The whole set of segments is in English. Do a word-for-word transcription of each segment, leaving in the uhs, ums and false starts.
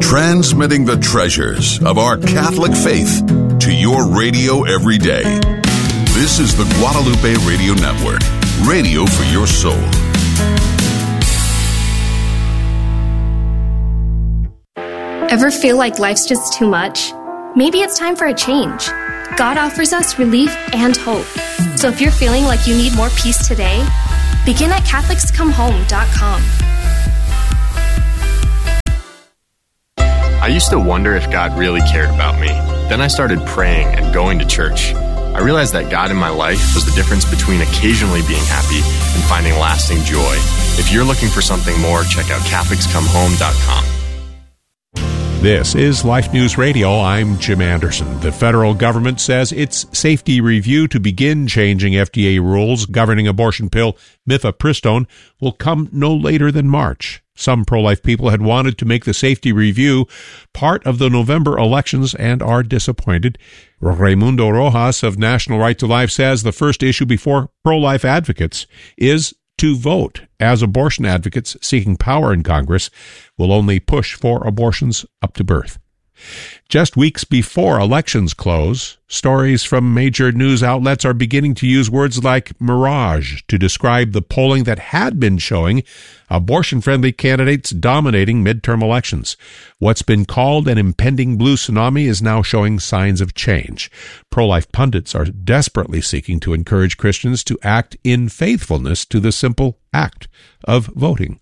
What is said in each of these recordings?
Transmitting the treasures of our Catholic faith to your radio every day. This is the Guadalupe Radio Network, radio for your soul. Ever feel like life's just too much? Maybe it's time for a change. God offers us relief and hope. So if you're feeling like you need more peace today, begin at Catholics Come Home dot com. I used to wonder if God really cared about me. Then I started praying and going to church. I realized that God in my life was the difference between occasionally being happy and finding lasting joy. If you're looking for something more, check out Catholics Come Home dot com. This is Life News Radio. I'm Jim Anderson. The federal government says its safety review to begin changing F D A rules governing abortion pill mifepristone will come no later than March. Some pro-life people had wanted to make the safety review part of the November elections and are disappointed. Raimundo Rojas of National Right to Life says the first issue before pro-life advocates is to vote, as abortion advocates seeking power in Congress will only push for abortions up to birth. Just weeks before elections close, stories from major news outlets are beginning to use words like mirage to describe the polling that had been showing abortion-friendly candidates dominating midterm elections. What's been called an impending blue tsunami is now showing signs of change. Pro-life pundits are desperately seeking to encourage Christians to act in faithfulness to the simple act of voting.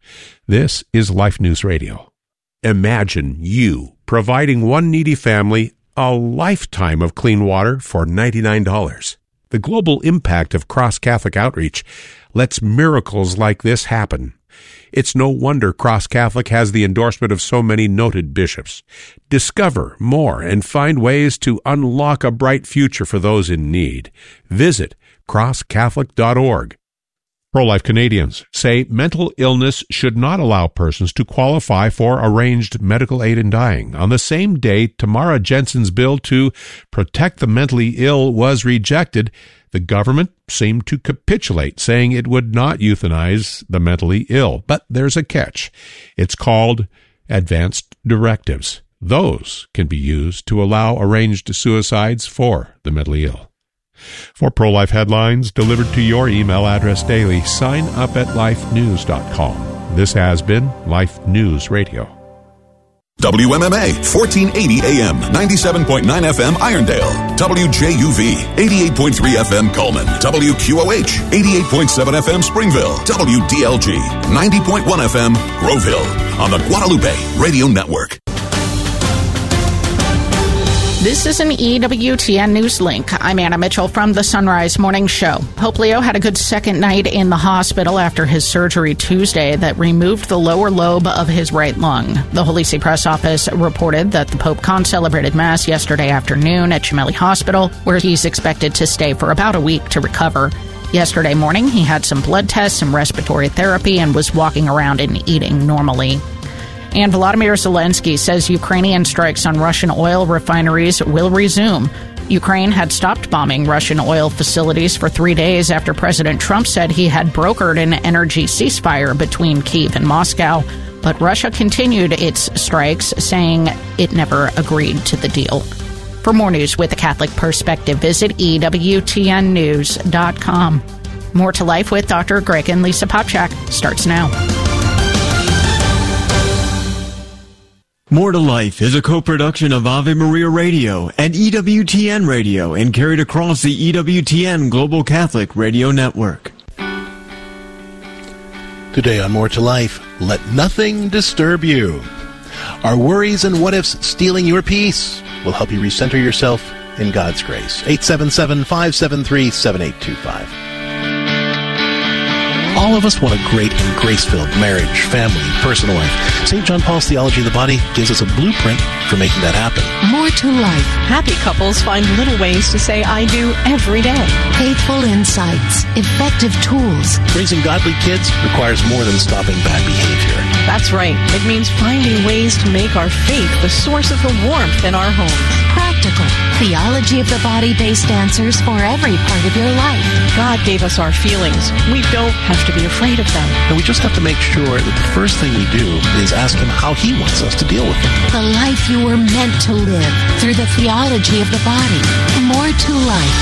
This is Life News Radio. Imagine you providing one needy family a lifetime of clean water for ninety-nine dollars. The global impact of Cross Catholic Outreach lets miracles like this happen. It's no wonder Cross Catholic has the endorsement of so many noted bishops. Discover more and find ways to unlock a bright future for those in need. Visit cross catholic dot org. Pro-life Canadians say mental illness should not allow persons to qualify for arranged medical aid in dying. On the same day Tamara Jensen's bill to protect the mentally ill was rejected, the government seemed to capitulate, saying it would not euthanize the mentally ill. But there's a catch. It's called advanced directives. Those can be used to allow arranged suicides for the mentally ill. For pro-life headlines delivered to your email address daily, sign up at life news dot com. This has been Life News Radio. W M M A, fourteen eighty A M, ninety-seven point nine F M Irondale. W J U V, eighty-eight point three F M Coleman. W Q O H, eighty-eight point seven F M Springville. W D L G, ninety point one F M Groveville. On the Guadalupe Radio Network. This is an E W T N News Link. I'm Anna Mitchell from the Sunrise Morning Show. Pope Leo had a good second night in the hospital after his surgery Tuesday that removed the lower lobe of his right lung. The Holy See Press Office reported that the Pope celebrated Mass yesterday afternoon at Gemelli Hospital, where he's expected to stay for about a week to recover. Yesterday morning, he had some blood tests and respiratory therapy and was walking around and eating normally. And Volodymyr Zelensky says Ukrainian strikes on Russian oil refineries will resume. Ukraine had stopped bombing Russian oil facilities for three days after President Trump said he had brokered an energy ceasefire between Kyiv and Moscow. But Russia continued its strikes, saying it never agreed to the deal. For more news with a Catholic perspective, visit E W T N news dot com. More to Life with Doctor Greg and Lisa Popchak starts now. More to Life is a co-production of Ave Maria Radio and E W T N Radio and carried across the E W T N Global Catholic Radio Network. Today on More to Life, let nothing disturb you. Are worries and what-ifs stealing your peace? We'll help you recenter yourself in God's grace. eight seven seven, five seven three, seven eight two five. All of us want a great and grace-filled marriage, family, personal life. Saint John Paul's Theology of the Body gives us a blueprint for making that happen. More to Life. Happy couples find little ways to say I do every day. Faithful insights. Effective tools. Raising godly kids requires more than stopping bad behavior. That's right. It means finding ways to make our faith the source of the warmth in our homes. Practical. Theology of the Body-based answers for every part of your life. God gave us our feelings. We don't have to to be afraid of them. And we just have to make sure that the first thing we do is ask him how he wants us to deal with them. The life you were meant to live through the theology of the body. More to life.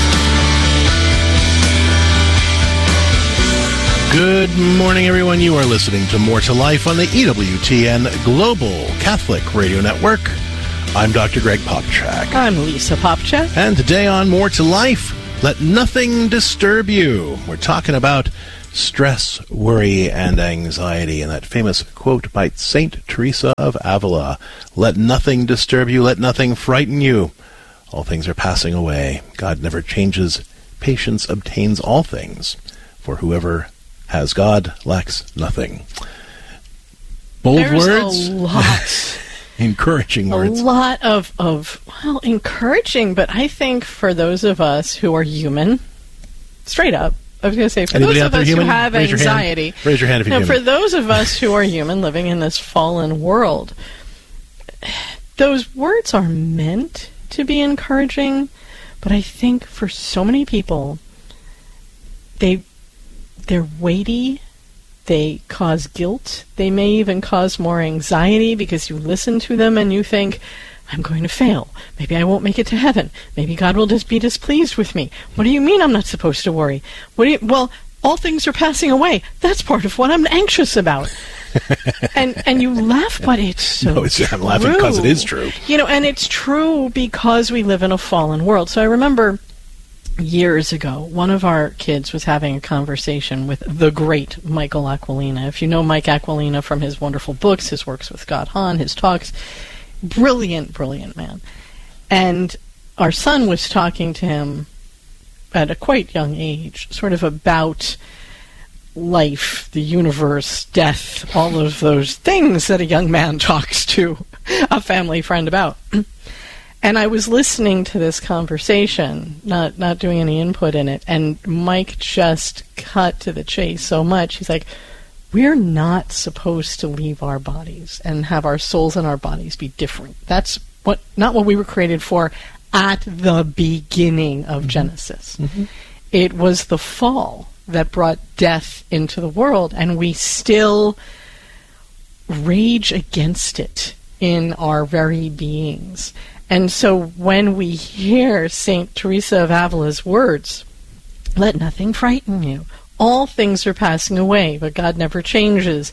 Good morning, everyone. You are listening to More to Life on the E W T N Global Catholic Radio Network. I'm Doctor Greg Popchak. I'm Lisa Popchak. And today on More to Life, let nothing disturb you. We're talking about stress, worry, and anxiety, and that famous quote by Saint Teresa of Avila, let nothing disturb you, let nothing frighten you. All things are passing away. God never changes. Patience obtains all things. For whoever has God lacks nothing. Bold There's words. a lot. Encouraging words. A lot of, of, well, encouraging, but I think for those of us who are human, straight up, I was going to say, for Anybody those out of there us human? who have Raise your hand. anxiety. Raise your hand if you're no, human. for those of us who are human living in this fallen world, those words are meant to be encouraging, but I think for so many people, they, they're weighty. They cause guilt. They may even cause more anxiety because you listen to them and you think, I'm going to fail. Maybe I won't make it to heaven. Maybe God will just be displeased with me. What do you mean I'm not supposed to worry? What do you, well, all things are passing away. That's part of what I'm anxious about. and and you laugh, but it's so no, it's, true. I'm laughing because it is true. You know, and it's true because we live in a fallen world. So I remember years ago, one of our kids was having a conversation with the great Michael Aquilina. If you know Mike Aquilina from his wonderful books, his works with Scott Hahn, his talks, brilliant, brilliant man. And our son was talking to him at a quite young age, sort of about life, the universe, death, all of those things that a young man talks to a family friend about. And I was listening to this conversation, not not doing any input in it, and Mike just cut to the chase so much. He's like, we're not supposed to leave our bodies and have our souls and our bodies be different. That's what not what we were created for at the beginning of mm-hmm. Genesis. Mm-hmm. It was the fall that brought death into the world, and we still rage against it in our very beings. And so when we hear Saint Teresa of Avila's words, let nothing frighten you. All things are passing away, but God never changes.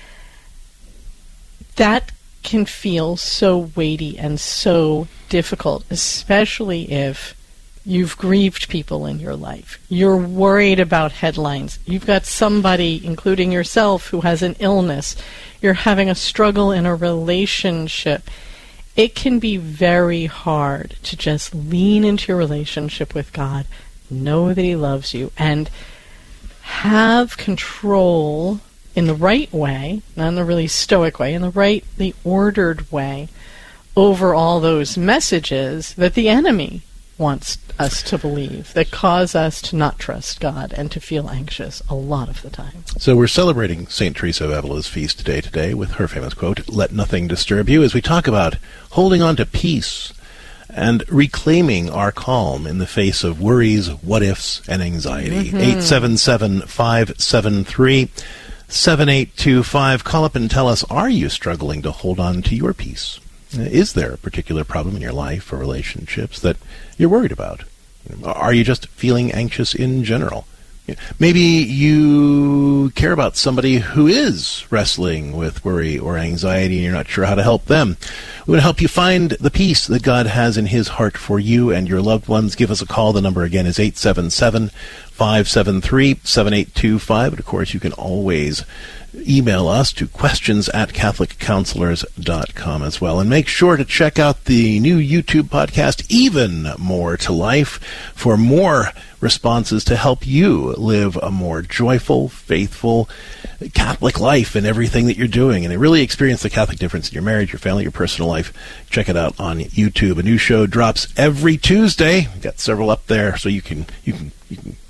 That can feel so weighty and so difficult, especially if you've grieved people in your life. You're worried about headlines. You've got somebody, including yourself, who has an illness. You're having a struggle in a relationship. It can be very hard to just lean into your relationship with God, know that He loves you, and have control in the right way, not in the really stoic way, in the right, the ordered way, over all those messages that the enemy wants us to believe, that cause us to not trust God and to feel anxious a lot of the time. So we're celebrating Saint Teresa of Avila's feast today, today with her famous quote, let nothing disturb you, as we talk about holding on to peace and reclaiming our calm in the face of worries, what-ifs, and anxiety. Mm-hmm. eight seven seven, five seven three, seven eight two five. Call up and tell us, are you struggling to hold on to your peace? Is there a particular problem in your life or relationships that you're worried about? Are you just feeling anxious in general? Maybe you care about somebody who is wrestling with worry or anxiety and you're not sure how to help them. We want to help you find the peace that God has in His heart for you and your loved ones. Give us a call. The number again is eight seven seven, five seven three, seven eight two five. And of course, you can always email us to questions at catholic counselors dot com as well. And make sure to check out the new YouTube podcast, Even More to Life, for more responses to help you live a more joyful, faithful Catholic life in everything that you're doing, and really experience the Catholic difference in your marriage, your family, your personal life. Check it out on YouTube. A new show drops every Tuesday. We've got several up there, so you can you can you can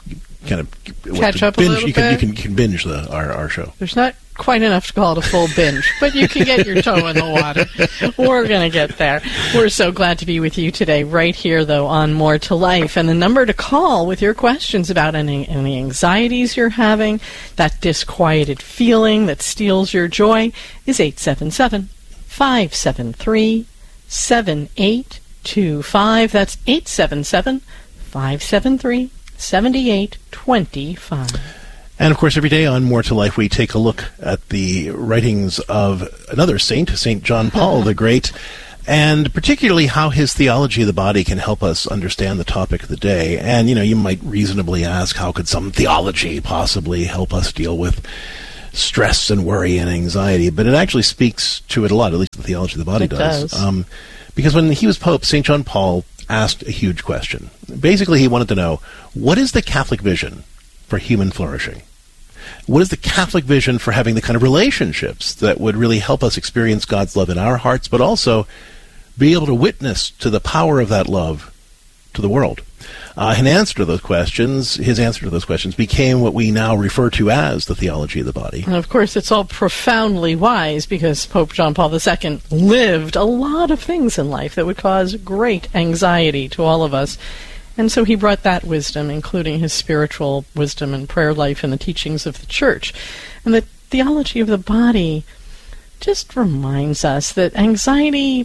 kind of catch up binge, a little you bit. Can, you, can, you can binge the, our, our show. There's not quite enough to call it a full binge, but you can get your toe in the water. We're going to get there. We're so glad to be with you today, right here, though, on More to Life. And the number to call with your questions about any, any anxieties you're having, that disquieted feeling that steals your joy, is eight seven seven, five seven three, seven eight two five. That's eight seven seven, five seven three, seven eight two five. And, of course, every day on More to Life, we take a look at the writings of another saint, Saint John Paul the Great, and particularly how his theology of the body can help us understand the topic of the day. And, you know, you might reasonably ask, how could some theology possibly help us deal with stress and worry and anxiety? But it actually speaks to it a lot, at least the theology of the body it does. does. Um, because when he was Pope, Saint John Paul asked a huge question. Basically, he wanted to know, what is the Catholic vision for human flourishing? What is the Catholic vision for having the kind of relationships that would really help us experience God's love in our hearts, but also be able to witness to the power of that love to the world? Uh, in answer to those questions, his answer to those questions became what we now refer to as the theology of the body. And of course, it's all profoundly wise because Pope John Paul the Second lived a lot of things in life that would cause great anxiety to all of us. And so he brought that wisdom, including his spiritual wisdom and prayer life and the teachings of the Church. And the theology of the body just reminds us that anxiety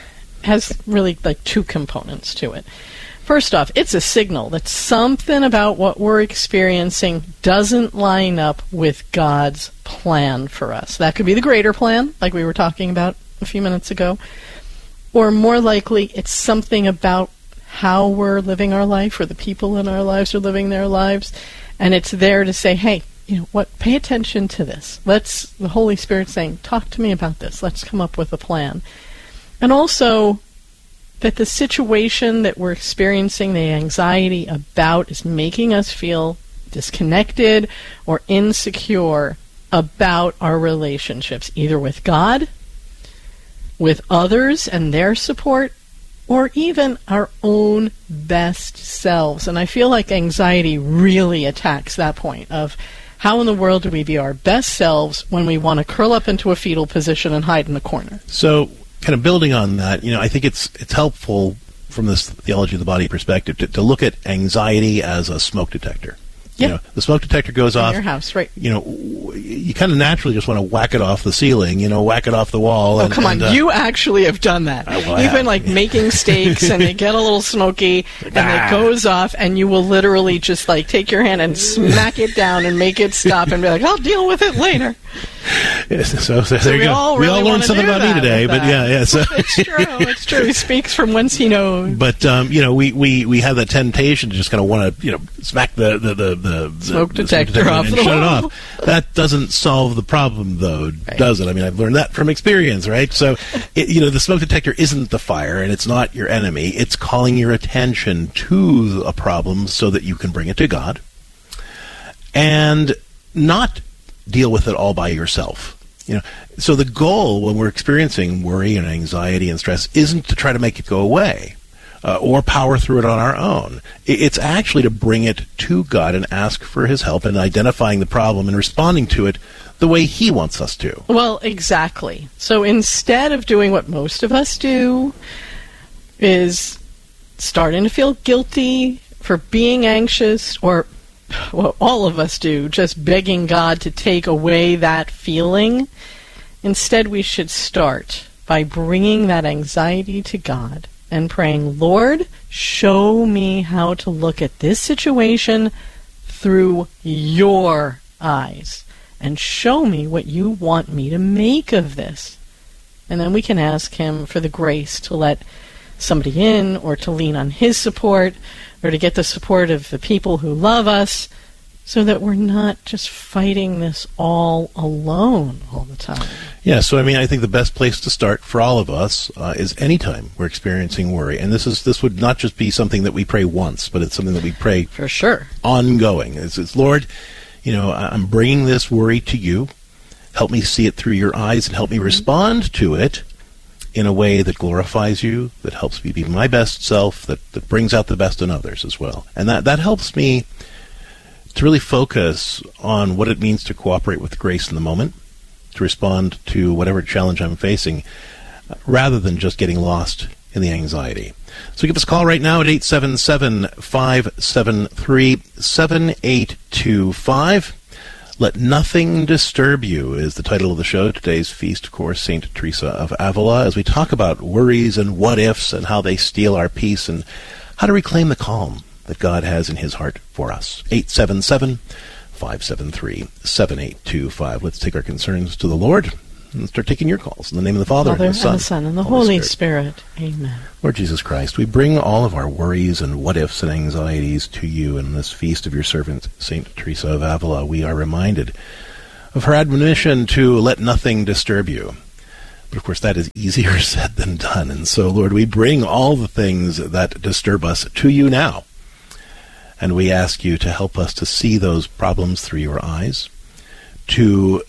has really like two components to it. First off, it's a signal that something about what we're experiencing doesn't line up with God's plan for us. That could be the greater plan, like we were talking about a few minutes ago, or more likely it's something about how we're living our life or the people in our lives are living their lives, and it's there to say, hey, you know what, pay attention to this. Let's, the Holy Spirit saying, talk to me about this. Let's come up with a plan. And also that the situation that we're experiencing, the anxiety about, is making us feel disconnected or insecure about our relationships, either with God, with others and their support, or even our own best selves. And I feel like anxiety really attacks that point of how in the world do we be our best selves when we want to curl up into a fetal position and hide in the corner? So, kind of building on that, you know, I think it's it's helpful from this theology of the body perspective to, to look at anxiety as a smoke detector. You know, the smoke detector goes in off. your house, right? You know, you kind of naturally just want to whack it off the ceiling. You know, whack it off the wall. Oh, and, come on! and, uh, you actually have done that. I, well, You've I been like making steaks, and they get a little smoky, and Ah. it goes off, and you will literally just like take your hand and smack it down and make it stop, and be like, "I'll deal with it later." Yes, so, so, So there you we go. all we really all learned wanna something do about me that today, with but that. yeah, yeah. So It's true. It's true. He speaks from whence he knows. But um, you know, we, we, we have that temptation to just kind of want to you know smack the the the, the Smoke the, detector the smoke off and the shut it wall. off. That doesn't solve the problem, though, Right. does it? I mean, I've learned that from experience, right? So, it, you know, the smoke detector isn't the fire, and it's not your enemy. It's calling your attention to a problem so that you can bring it to God, and not deal with it all by yourself. You know, so the goal when we're experiencing worry and anxiety and stress isn't to try to make it go away uh, or power through it on our own. It's actually to bring it to God and ask for His help in identifying the problem and responding to it the way He wants us to. Well, exactly. So instead of doing what most of us do, is starting to feel guilty for being anxious, or what all of us do, just begging God to take away that feeling, instead we should start by bringing that anxiety to God and praying, Lord, show me how to look at this situation through your eyes, and show me what you want me to make of this. And then we can ask Him for the grace to let somebody in, or to lean on His support, or to get the support of the people who love us, so that we're not just fighting this all alone all the time. Yeah, so I mean, I think the best place to start for all of us uh, is anytime we're experiencing worry. And this is this would not just be something that we pray once, but it's something that we pray for sure, ongoing. It's, it's Lord, you know, I'm bringing this worry to you. Help me see it through your eyes and help me respond to it in a way that glorifies you, that helps me be my best self, that, that brings out the best in others as well. And that, that helps me to really focus on what it means to cooperate with grace in the moment, to respond to whatever challenge I'm facing, rather than just getting lost in the anxiety. So give us a call right now at eight seven seven, five seven three, seven eight two five. Let Nothing Disturb You is the title of the show. Today's feast, of course, Saint Teresa of Avila, as we talk about worries and what-ifs and how they steal our peace and how to reclaim the calm that God has in his heart for us. eight seven seven, five seven three, seven eight two five. Let's take our concerns to the Lord and start taking your calls. In the name of the Father, Father and the Son, and the, Son, and the Holy, Holy Spirit. Spirit. Amen. Lord Jesus Christ, we bring all of our worries and what-ifs and anxieties to you in this feast of your servant, Saint Teresa of Avila. We are reminded of her admonition to let nothing disturb you. But, of course, that is easier said than done. And so, Lord, we bring all the things that disturb us to you now. And we ask you to help us to see those problems through your eyes, to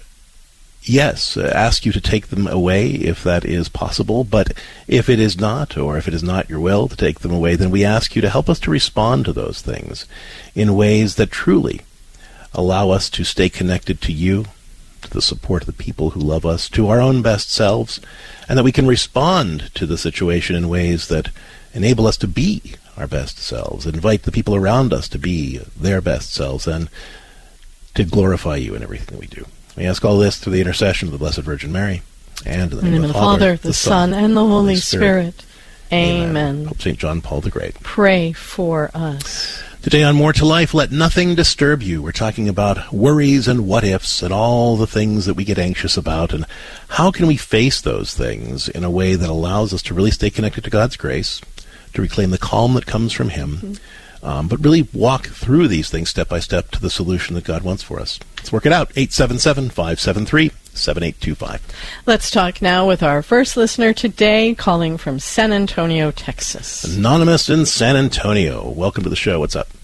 Yes, uh, ask you to take them away if that is possible, but if it is not, or if it is not your will to take them away, then we ask you to help us to respond to those things in ways that truly allow us to stay connected to you, to the support of the people who love us, to our own best selves, and that we can respond to the situation in ways that enable us to be our best selves, invite the people around us to be their best selves, and to glorify you in everything that we do. We ask all this through the intercession of the Blessed Virgin Mary, and in the name, in the name of the Father, the, the Son, and the Holy Spirit. Spirit. Amen. Amen. Pope Saint John Paul the Great, pray for us. Today on More to Life, let nothing disturb you. We're talking about worries and what-ifs and all the things that we get anxious about, and how can we face those things in a way that allows us to really stay connected to God's grace, to reclaim the calm that comes from him, mm-hmm. Um, but really walk through these things step by step to the solution that God wants for us. Let's work it out. eight seven seven, five seven three, seven eight two five. Let's talk now with our first listener today, calling from San Antonio, Texas. Anonymous in San Antonio. Welcome to the show. What's up?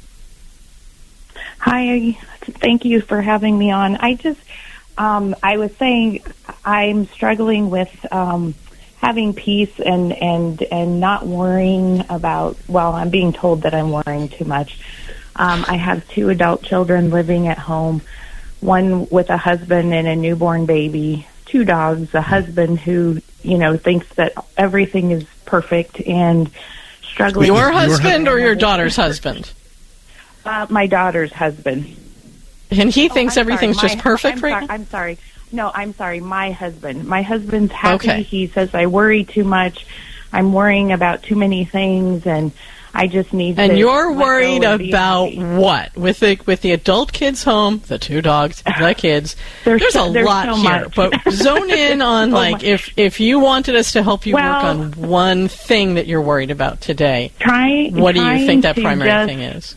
Hi. Thank you for having me on. I just, um, I was saying I'm struggling with um having peace and, and, and not worrying about, well, I'm being told that I'm worrying too much. Um, I have two adult children living at home, one with a husband and a newborn baby, two dogs, a husband who, you know, thinks that everything is perfect and struggling. Your husband or your daughter's husband? Uh, my daughter's husband. And he oh, thinks I'm everything's sorry. just My, perfect I'm right sorry, now? I'm sorry. No, I'm sorry, my husband. My husband's happy. Okay. He says, I worry too much. I'm worrying about too many things, and I just need and to... And you're worried and about what? With the with the adult kids home, the two dogs, the kids, there's, there's so, a there's lot so here. Much. But zone in on, so like, much. if, if you wanted us to help you well, work on one thing that you're worried about today, try, what do you think that primary just, thing is?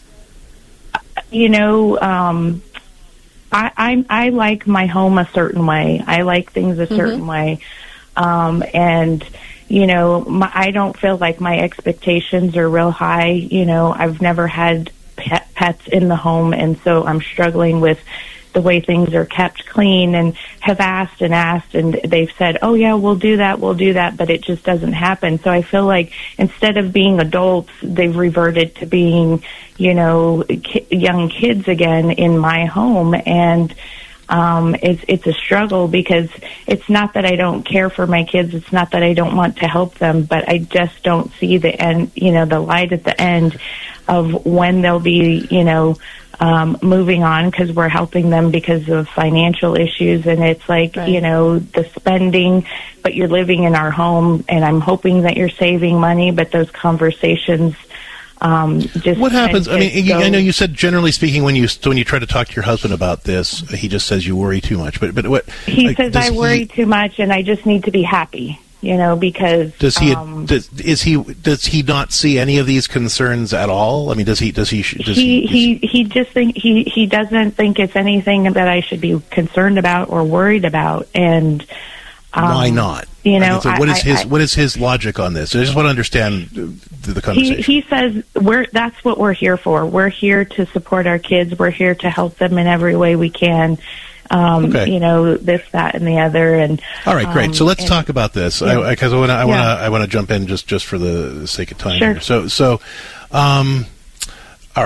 You know... Um, I, I I like my home a certain way. I like things a certain mm-hmm. way, um, and you know, my, I don't feel like my expectations are real high. You know, I've never had pet, pets in the home, and so I'm struggling with the way things are kept clean, and have asked and asked, and they've said, "Oh yeah, we'll do that, we'll do that," but it just doesn't happen. So I feel like instead of being adults, they've reverted to being, you know, ki- young kids again in my home, and um, it's it's a struggle because it's not that I don't care for my kids, it's not that I don't want to help them, but I just don't see the end, you know, the light at the end of when they'll be, you know. Um, moving on because we're helping them because of financial issues, and it's like, right. you know, the spending, but you're living in our home, and I'm hoping that you're saving money, but those conversations um, just... What happens? I mean, go, I know you said generally speaking when you when you try to talk to your husband about this, he just says you worry too much, but, but what... He like, says I worry he, too much, and I just need to be happy. You know, because does he um, does, is he does he not see any of these concerns at all? I mean, does he does he does he he, he he just think he he doesn't think it's anything that I should be concerned about or worried about, and um, why not? You know, I mean, so what I, is his I, what is his logic on this? I just want to understand the, the conversation. He, he says we're that's what we're here for. We're here to support our kids. We're here to help them in every way we can. Um, okay. You know, this, that, and the other, and all right, great. Um, so let's and, talk about this because yeah. I, I want to, I want to, I want to jump in just, just for the sake of time sure. here. So, so, um, all right.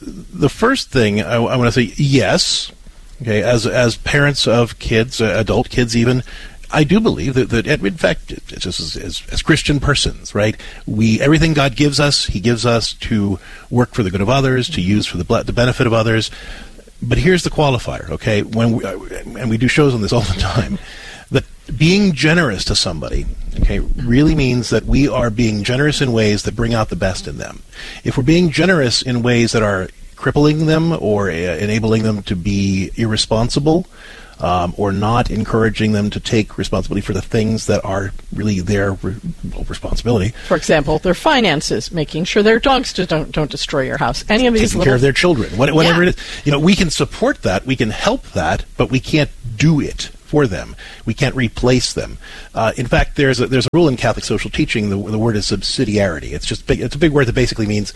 the first thing I, I want to say, yes, okay, as as parents of kids, uh, adult kids even, I do believe that, that in fact, just as, as, as Christian persons, right, we everything God gives us, He gives us to work for the good of others, to use for the, the benefit of others. But here's the qualifier, okay, when we, and we do shows on this all the time, that being generous to somebody, okay, really means that we are being generous in ways that bring out the best in them. If we're being generous in ways that are crippling them or uh, enabling them to be irresponsible, Um, or not encouraging them to take responsibility for the things that are really their re- responsibility. For example, their finances, making sure their dogs don't don't destroy your house. Any of these taking little care of their children, what, whatever yeah. it is. You know, we can support that, we can help that, but we can't do it for them. We can't replace them. Uh, in fact, there's a, there's a rule in Catholic social teaching. The, the word is subsidiarity. It's just big, it's a big word that basically means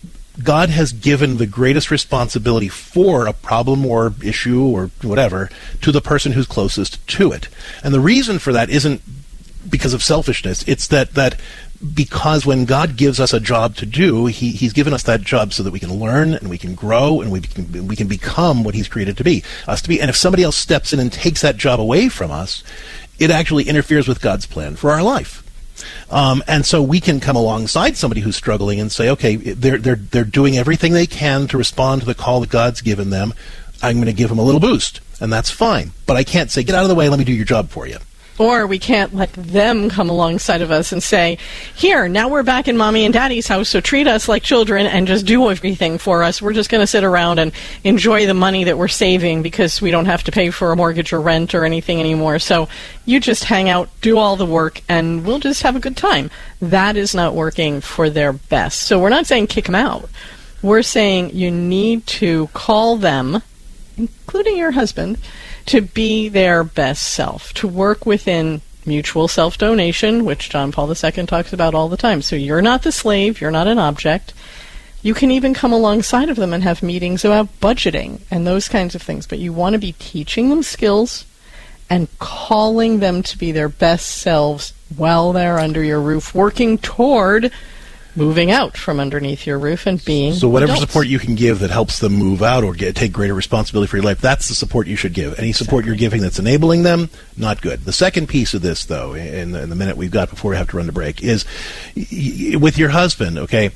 God has given the greatest responsibility for a problem or issue or whatever to the person who's closest to it. And the reason for that isn't because of selfishness. It's that, that because when God gives us a job to do, he, He's given us that job so that we can learn and we can grow and we can, we can become what He's created to be, us to be. And if somebody else steps in and takes that job away from us, it actually interferes with God's plan for our life. Um, and so we can come alongside somebody who's struggling and say, okay, they're they're they're doing everything they can to respond to the call that God's given them. I'm going to give them a little boost, and that's fine. But I can't say, get out of the way, let me do your job for you. Or we can't let them come alongside of us and say, here, now we're back in Mommy and Daddy's house, so treat us like children and just do everything for us. We're just going to sit around and enjoy the money that we're saving because we don't have to pay for a mortgage or rent or anything anymore. So you just hang out, do all the work, and we'll just have a good time. That is not working for their best. So we're not saying kick them out. We're saying you need to call them, including your husband, to be their best self, to work within mutual self-donation, which John Paul the Second talks about all the time. So you're not the slave, you're not an object. You can even come alongside of them and have meetings about budgeting and those kinds of things, but you want to be teaching them skills and calling them to be their best selves while they're under your roof, working toward moving out from underneath your roof and being So whatever adults. support you can give that helps them move out or get, take greater responsibility for your life, that's the support you should give. Any support exactly. you're giving that's enabling them, not good. The second piece of this, though, in the, in the minute we've got before we have to run to break, is y- with your husband, okay,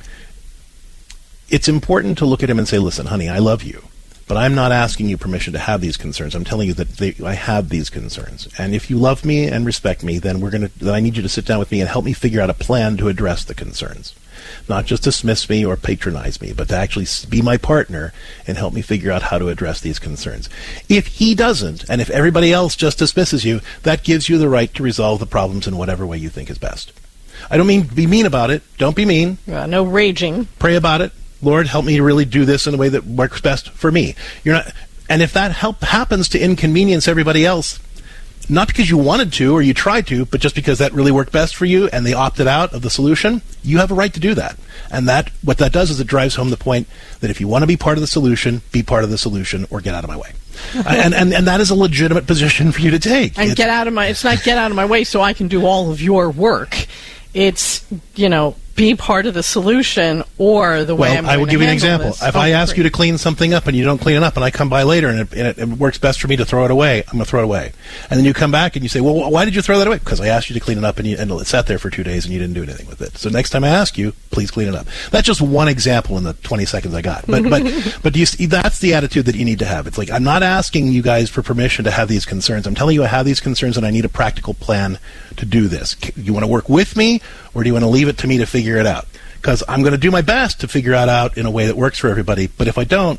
it's important to look at him and say, listen, honey, I love you, but I'm not asking you permission to have these concerns. I'm telling you that they, I have these concerns. And if you love me and respect me, then we're going to, then I need you to sit down with me and help me figure out a plan to address the concerns. Not just dismiss me or patronize me, but to actually be my partner and help me figure out how to address these concerns. If he doesn't, and if everybody else just dismisses you, that gives you the right to resolve the problems in whatever way you think is best. I don't mean be mean about it. Don't be mean. Uh, no raging. Pray about it. Lord, help me to really do this in a way that works best for me. You're not, and if that help happens to inconvenience everybody else, not because you wanted to or you tried to, but just because that really worked best for you and they opted out of the solution, you have a right to do that. And that what that does is it drives home the point that if you want to be part of the solution, be part of the solution or get out of my way. and, and and that is a legitimate position for you to take. And it's, get out of my, it's not get out of my way so I can do all of your work. It's, you know, be part of the solution or the way well, I'm I will going give to you an handle example. this. If oh, I ask great. you to clean something up and you don't clean it up and I come by later and it, and it, it works best for me to throw it away, I'm going to throw it away. And then you come back and you say, well, why did you throw that away? Because I asked you to clean it up and, you, and it sat there for two days and you didn't do anything with it. So next time I ask you, please clean it up. That's just one example in the twenty seconds I got. But but but do you see, that's the attitude that you need to have. It's like, I'm not asking you guys for permission to have these concerns. I'm telling you I have these concerns and I need a practical plan to do this. You want to work with me or do you want to leave it to me to figure it out? Because I'm going to do my best to figure it out in a way that works for everybody. But if I don't,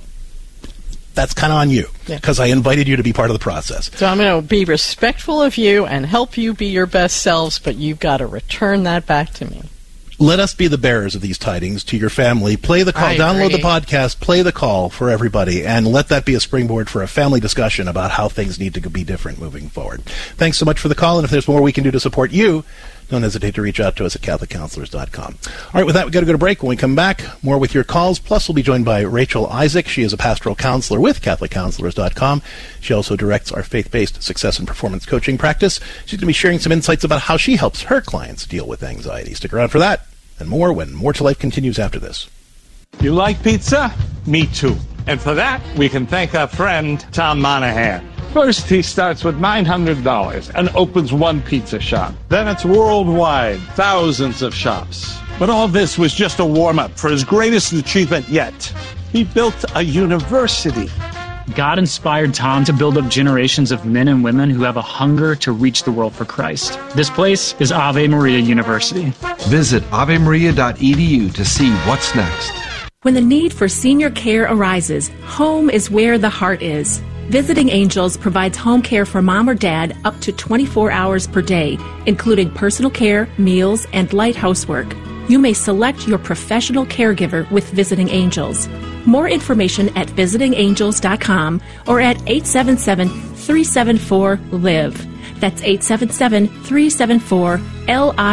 that's kind of on you. Because yeah. I invited you to be part of the process. So I'm going to be respectful of you and help you be your best selves, but you've got to return that back to me. Let us be the bearers of these tidings to your family. Play the call. I Download agree. the podcast. Play the call for everybody. And let that be a springboard for a family discussion about how things need to be different moving forward. Thanks so much for the call. And if there's more we can do to support you, don't hesitate to reach out to us at Catholic Counselors dot com. All right, with that, we've got to go to break. When we come back, more with your calls. Plus, we'll be joined by Rachel Isaac. She is a pastoral counselor with Catholic Counselors dot com. She also directs our faith-based success and performance coaching practice. She's going to be sharing some insights about how she helps her clients deal with anxiety. Stick around for that and more when More to Life continues after this. You like pizza? Me too. And for that, we can thank our friend Tom Monahan. First, he starts with nine hundred dollars and opens one pizza shop. Then it's worldwide, thousands of shops. But all this was just a warm-up for his greatest achievement yet. He built a university. God inspired Tom to build up generations of men and women who have a hunger to reach the world for Christ. This place is Ave Maria University. Visit ave maria dot e d u to see what's next. When the need for senior care arises, home is where the heart is. Visiting Angels provides home care for mom or dad up to twenty-four hours per day, including personal care, meals, and light housework. You may select your professional caregiver with Visiting Angels. More information at visiting angels dot com or at eight seven seven, three seven four, L I V E. That's eight seven seven, three seven four, L I V E.